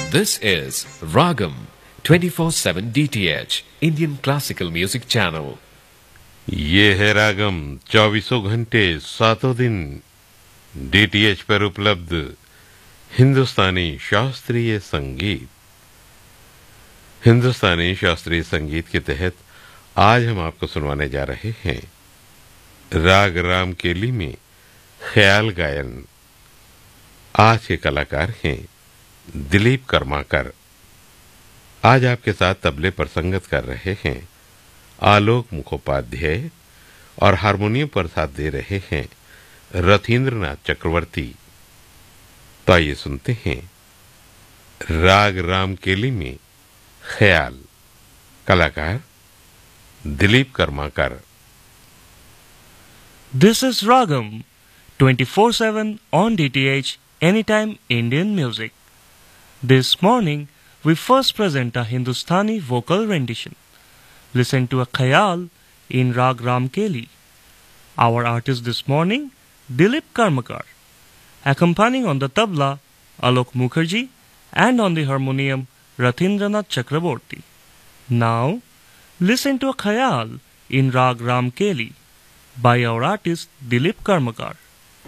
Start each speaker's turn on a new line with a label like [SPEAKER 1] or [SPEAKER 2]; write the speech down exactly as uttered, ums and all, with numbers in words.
[SPEAKER 1] This is Ragam twenty-four seven D T H Indian Classical Music Channel.
[SPEAKER 2] ये है रागम चौबीसों घंटे सातों दिन डीटीएच पर उपलब्ध हिंदुस्तानी शास्त्रीय संगीत। हिंदुस्तानी शास्त्रीय संगीत के तहत आज हम आपको सुनवाने जा रहे हैं राग राम केली में ख्याल गायन। आज के कलाकार हैं दिलीप कर्माकर। आज आपके साथ तबले पर संगत कर रहे हैं आलोक मुखोपाध्याय और हारमोनियम पर साथ दे रहे हैं रथींद्रनाथ चक्रवर्ती। तो आइए सुनते हैं राग राम केली में ख्याल। कलाकार Dilip Karmakar.
[SPEAKER 3] This is Ragam twenty-four seven on D T H Anytime Indian Music. This morning we first present a Hindustani vocal rendition. Listen to a khayal in Rag Ram Keli. Our artist this morning, Dilip Karmakar. Accompanying on the tabla, Alok Mukherjee, and on the harmonium, Rathindranath Chakraborty. Now, listen to a khayal in Rag Ram Keli by our artist Dilip Karmakar.